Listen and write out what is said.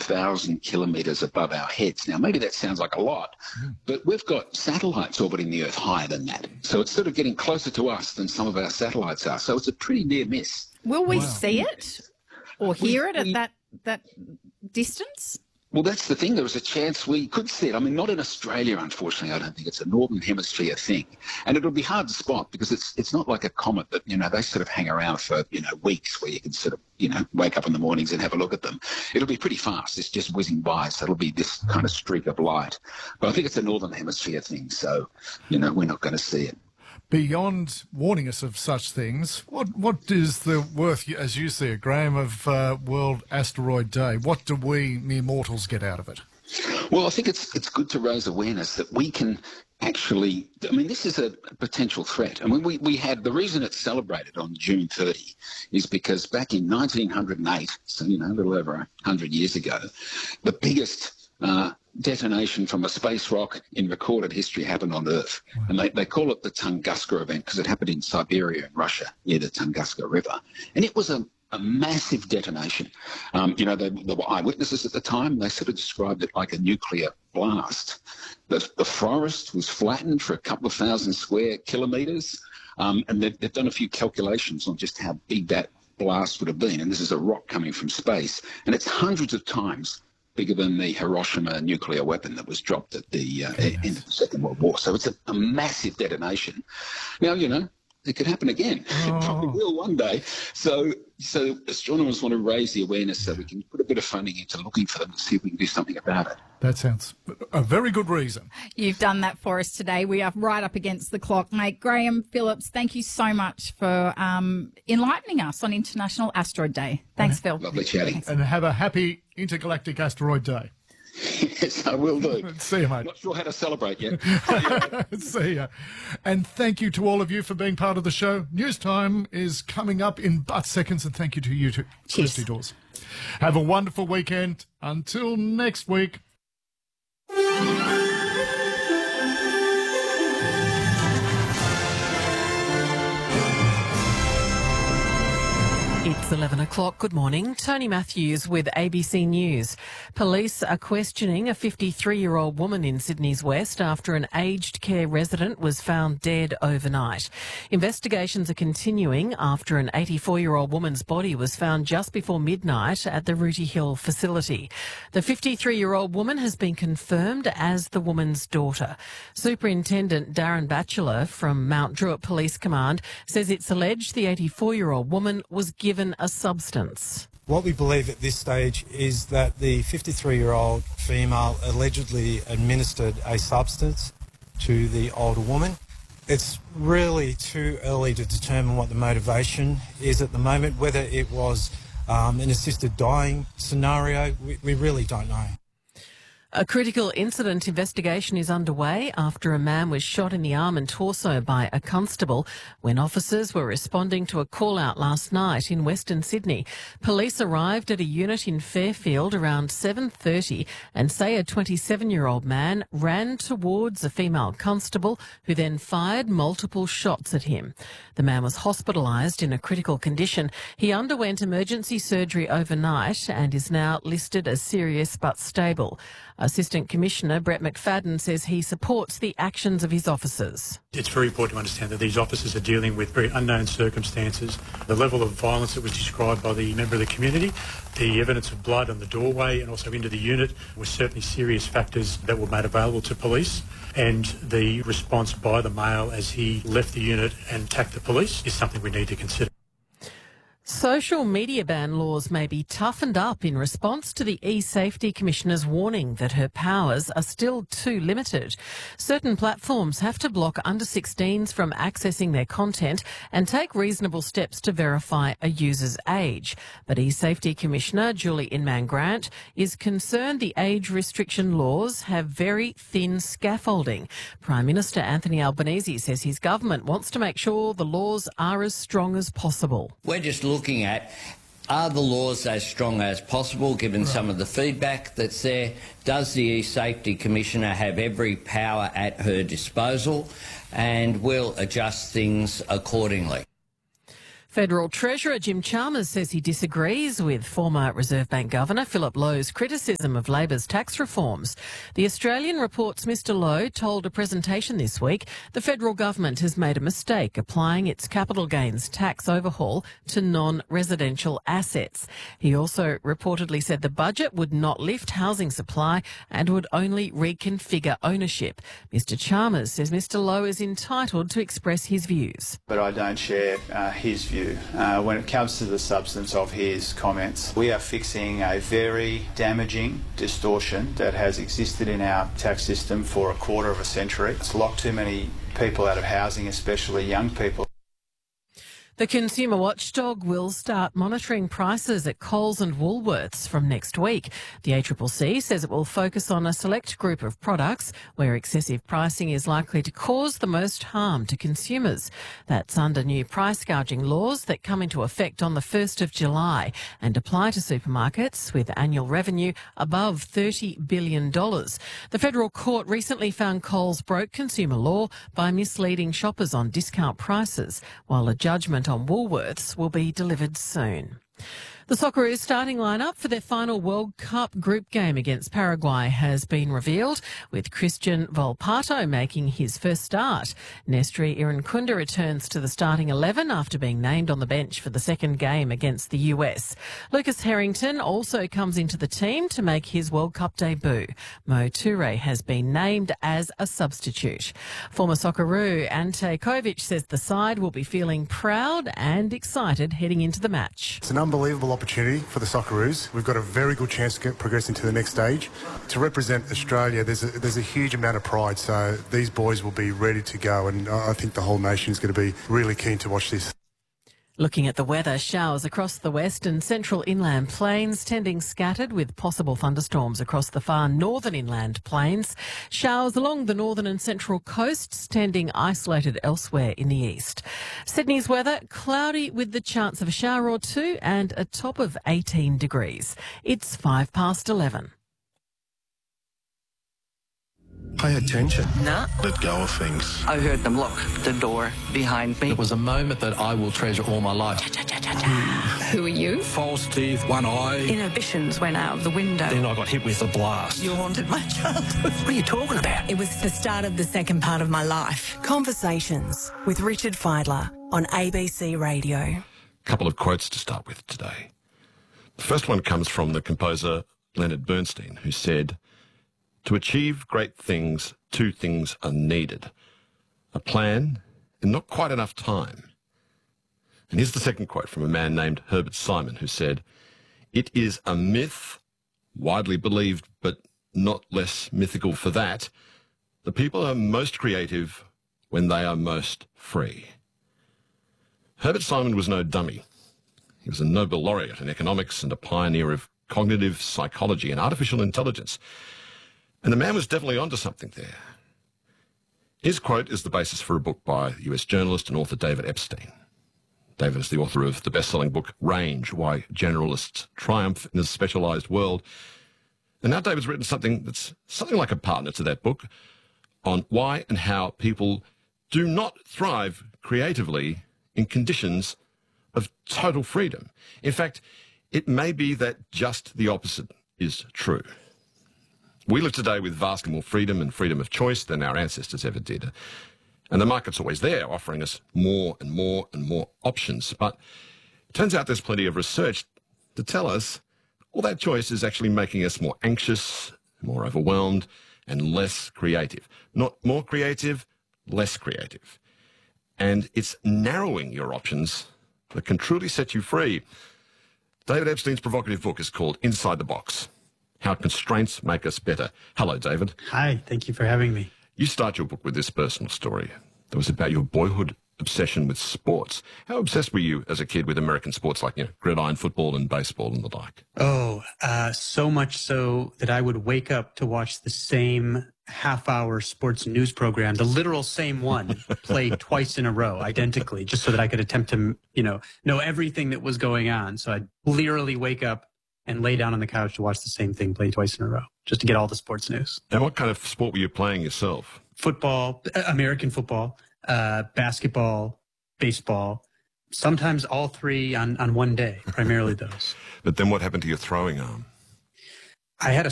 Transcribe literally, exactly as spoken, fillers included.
thousand kilometres above our heads. Now, maybe that sounds like a lot, mm. but we've got satellites orbiting the Earth higher than that. So it's sort of getting closer to us than some of our satellites are. So it's a pretty near miss. Will we wow. see it or hear we, it at we, that, that distance? Well, that's the thing. There was a chance we could see it. I mean, not in Australia, unfortunately. I don't think it's a Northern Hemisphere thing. And it'll be hard to spot because it's it's not like a comet that, you know, they sort of hang around for, you know, weeks where you can sort of, you know, wake up in the mornings and have a look at them. It'll be pretty fast. It's just whizzing by. So it'll be this kind of streak of light. But I think it's a Northern Hemisphere thing. So, you know, we're not going to see it. Beyond warning us of such things, what what is the worth, as you see it, Graham, of uh, World Asteroid Day? What do we mere mortals get out of it? Well, I think it's it's good to raise awareness that we can actually, I mean, this is a potential threat. I mean, we, we had, the reason it's celebrated on June thirtieth is because back in nineteen oh eight, so, you know, a little over one hundred years ago, the biggest uh, detonation from a space rock in recorded history happened on Earth. Wow. And they, they call it the Tunguska event because it happened in Siberia in Russia near the Tunguska River. And it was a, a massive detonation. Um, you know, they, there were eyewitnesses at the time. They sort of described it like a nuclear blast. The, the forest was flattened for a couple of thousand square kilometres. Um, and they've, they've done a few calculations on just how big that blast would have been. And this is a rock coming from space. And it's hundreds of times bigger than the Hiroshima nuclear weapon that was dropped at the uh, end of the Second World War. So it's a, a massive detonation. Now, you know, it could happen again. Oh. It probably will one day. So so astronomers want to raise the awareness so we can put a bit of funding into looking for them and see if we can do something about it. That sounds a very good reason. You've done that for us today. We are right up against the clock, mate. Graham Phillips, thank you so much for um, enlightening us on International Asteroid Day. Thanks, Phil. Lovely chatting. And have a happy Intergalactic Asteroid Day. Yes, I will do. See you, mate. Not sure how to celebrate yet. See ya. And thank you to all of you for being part of the show. News time is coming up in but seconds, and thank you to you too, Cheers. Kirsty Dawes. Have a wonderful weekend. Until next week. It's eleven o'clock. Good morning. Tony Matthews with A B C News. Police are questioning a fifty-three-year-old woman in Sydney's West after an aged care resident was found dead overnight. Investigations are continuing after an eighty-four-year-old woman's body was found just before midnight at the Rooty Hill facility. The fifty-three-year-old woman has been confirmed as the woman's daughter. Superintendent Darren Batchelor from Mount Druitt Police Command says it's alleged the eighty-four-year-old woman was given a substance. What we believe at this stage is that the fifty-three-year-old female allegedly administered a substance to the older woman. It's really too early to determine what the motivation is at the moment. Whether it was um, an assisted dying scenario, we, we really don't know. A critical incident investigation is underway after a man was shot in the arm and torso by a constable when officers were responding to a call-out last night in Western Sydney. Police arrived at a unit in Fairfield around seven thirty and say a twenty-seven-year-old man ran towards a female constable who then fired multiple shots at him. The man was hospitalised in a critical condition. He underwent emergency surgery overnight and is now listed as serious but stable. Assistant Commissioner Brett McFadden says he supports the actions of his officers. It's very important to understand that these officers are dealing with very unknown circumstances. The level of violence that was described by the member of the community, the evidence of blood on the doorway and also into the unit were certainly serious factors that were made available to police. And the response by the male as he left the unit and attacked the police is something we need to consider. Social media ban laws may be toughened up in response to the e-Safety Commissioner's warning that her powers are still too limited. Certain platforms have to block under sixteens from accessing their content and take reasonable steps to verify a user's age. But e-Safety Commissioner Julie Inman-Grant is concerned the age restriction laws have very thin scaffolding. Prime Minister Anthony Albanese says his government wants to make sure the laws are as strong as possible. We're just looking at, are the laws as strong as possible given right. some of the feedback that's there? Does the e-Safety Commissioner have every power at her disposal? And we'll adjust things accordingly. Federal Treasurer Jim Chalmers says he disagrees with former Reserve Bank Governor Philip Lowe's criticism of Labor's tax reforms. The Australian reports Mr Lowe told a presentation this week the federal government has made a mistake applying its capital gains tax overhaul to non-residential assets. He also reportedly said the budget would not lift housing supply and would only reconfigure ownership. Mr Chalmers says Mr Lowe is entitled to express his views. But I don't share uh, his view. Uh, when it comes to the substance of his comments, we are fixing a very damaging distortion that has existed in our tax system for a quarter of a century. It's locked too many people out of housing, especially young people. The consumer watchdog will start monitoring prices at Coles and Woolworths from next week. The A C C C says it will focus on a select group of products where excessive pricing is likely to cause the most harm to consumers. That's under new price gouging laws that come into effect on the first of July and apply to supermarkets with annual revenue above thirty billion dollars. The federal court recently found Coles broke consumer law by misleading shoppers on discount prices, while a judgment on Woolworths will be delivered soon. The Socceroos starting lineup for their final World Cup group game against Paraguay has been revealed, with Christian Volpato making his first start. Nestri Irankunda returns to the starting eleven after being named on the bench for the second game against the U S. Lucas Harrington also comes into the team to make his World Cup debut. Mo Toure has been named as a substitute. Former Socceroo Ante Kovic says the side will be feeling proud and excited heading into the match. It's an unbelievable opportunity for the Socceroos. We've got a very good chance to get progressing to the next stage. To represent Australia, there's a, there's a huge amount of pride, so these boys will be ready to go, and I think the whole nation is going to be really keen to watch this. Looking at the weather, showers across the west and central inland plains, tending scattered with possible thunderstorms across the far northern inland plains. Showers along the northern and central coasts, tending isolated elsewhere in the east. Sydney's weather, cloudy with the chance of a shower or two and a top of eighteen degrees. It's five past eleven. Pay attention. No. Let go of things. I heard them lock the door behind me. It was a moment that I will treasure all my life. Who are you? False teeth, one eye. Inhibitions went out of the window. Then I got hit with a blast. You haunted my childhood. What are you talking about? It was the start of the second part of my life. Conversations with Richard Fidler on A B C Radio. A couple of quotes to start with today. The first one comes from the composer Leonard Bernstein, who said, "To achieve great things, two things are needed: a plan and not quite enough time." And here's the second quote from a man named Herbert Simon, who said, "It is a myth, widely believed, but not less mythical for that. The people are most creative when they are most free." Herbert Simon was no dummy. He was a Nobel laureate in economics and a pioneer of cognitive psychology and artificial intelligence. And the man was definitely onto something there. His quote is the basis for a book by U S journalist and author David Epstein. David is the author of the best-selling book Range, Why Generalists Triumph in a Specialised World. And now David's written something that's something like a partner to that book on why and how people do not thrive creatively in conditions of total freedom. In fact, it may be that just the opposite is true. We live today with vastly more freedom and freedom of choice than our ancestors ever did. And the market's always there, offering us more and more and more options. But it turns out there's plenty of research to tell us all that choice is actually making us more anxious, more overwhelmed, and less creative. Not more creative, less creative. And it's narrowing your options that can truly set you free. David Epstein's provocative book is called Inside the Box: How Constraints Make Us Better. Hello, David. Hi, thank you for having me. You start your book with this personal story that was about your boyhood obsession with sports. How obsessed were you as a kid with American sports like, you know, gridiron football and baseball and the like? Oh, uh, so much so that I would wake up to watch the same half-hour sports news program, the literal same one, played twice in a row, identically, just so that I could attempt to, you know, know everything that was going on. So I'd literally wake up and lay down on the couch to watch the same thing played twice in a row, just to get all the sports news. And what kind of sport were you playing yourself? Football, American football, uh, basketball, baseball, sometimes all three on, on one day, primarily those. But then what happened to your throwing arm? I had a